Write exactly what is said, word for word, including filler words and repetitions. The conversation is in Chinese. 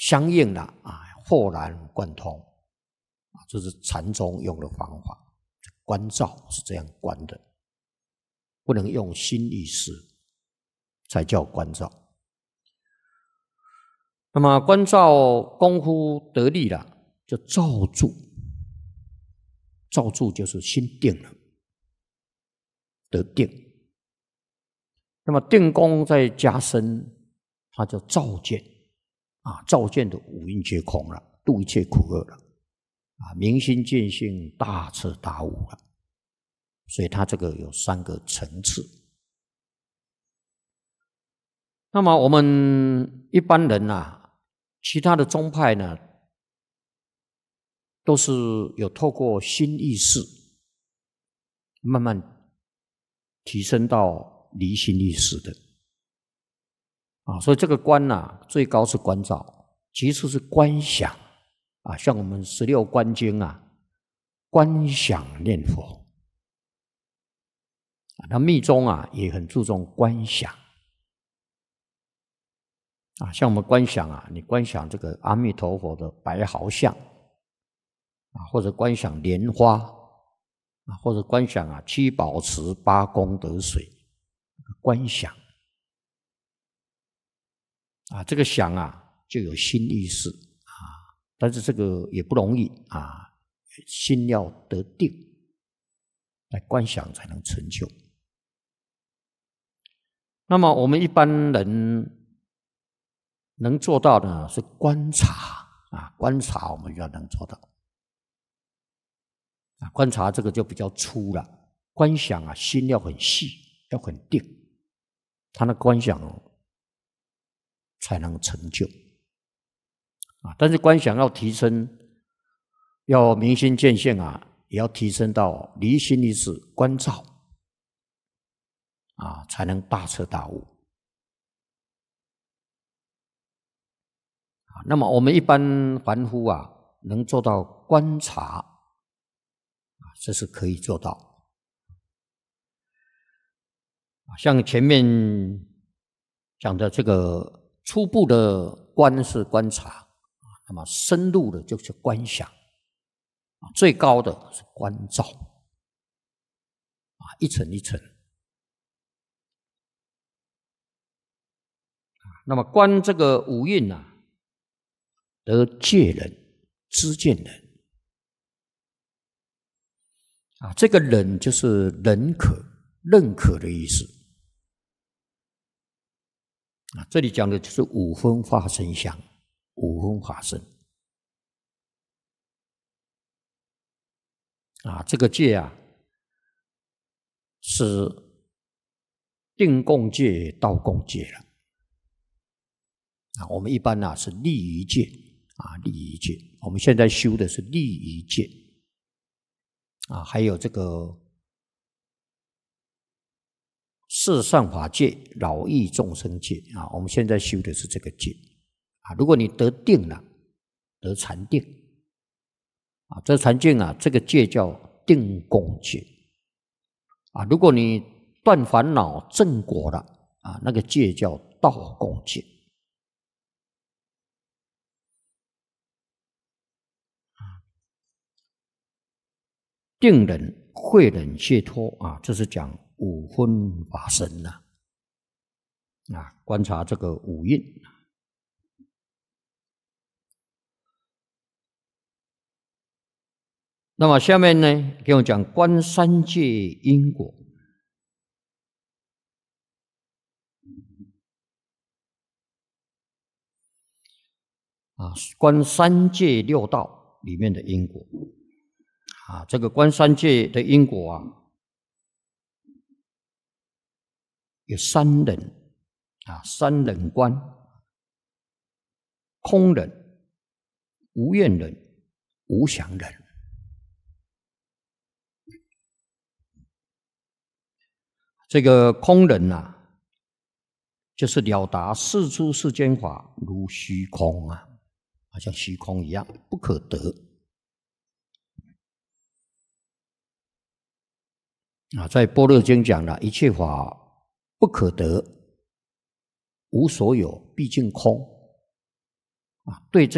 相应了啊，豁然贯通啊，这是禅宗用的方法。观照是这样观的，不能用心意识才叫观照。那么观照功夫得力了，就照住，照住就是心定了，得定。那么定功再加深，它就照见啊，照见的五蕴皆空了，度一切苦厄了啊，明心见性，大彻大悟了。所以它这个有三个层次。那么我们一般人啊，其他的宗派呢，都是有透过心意识慢慢提升到离心意识的啊，所以这个观啊，最高是观照，其次是观想啊，像我们十六观经啊，观想念佛。那密宗啊也很注重观想啊，像我们观想啊，你观想这个阿弥陀佛的白毫像啊，或者观想莲花啊，或者观想啊七宝池八功德水，观想啊，这个想啊就有心意识啊，但是这个也不容易啊，心要得定，来观想才能成就。那么我们一般人能做到的是观察啊，观察我们就能做到啊，观察这个就比较粗了。观想啊，心要很细，要很定，他的观想才能成就啊。但是观想要提升，要明心见性啊，也要提升到离心意识观照啊，才能大彻大悟。那么我们一般凡夫啊，能做到观察，这是可以做到。像前面讲的这个初步的观是观察，那么深入的就是观想，最高的是观照，一层一层。那么观这个五蕴啊，得戒人、知见人啊，这个人就是认可、认可的意思啊。这里讲的就是五分法身相，五分法身啊。这个戒啊，是定共戒、道共戒了啊。我们一般啊是立于戒啊，立于戒。我们现在修的是立于戒啊，还有这个四善法戒、饶益众生戒啊。我们现在修的是这个戒啊。如果你得定了，得禅定啊，这禅定啊，这个戒叫定共戒啊。如果你断烦恼正果了啊，那个戒叫道共戒。定人、慧人、解脱啊，这是讲五分法身呐啊，观察这个五蕴。那么下面呢，给我讲观三界因果啊，观三界六道里面的因果啊，这个观三界的因果啊，有三忍啊，三忍观：空忍、无愿忍、无想忍。这个空忍啊，就是了达世出世间法如虚空啊，好像虚空一样，不可得啊。在般若经讲了，一切法不可得，无所有，毕竟空啊，对这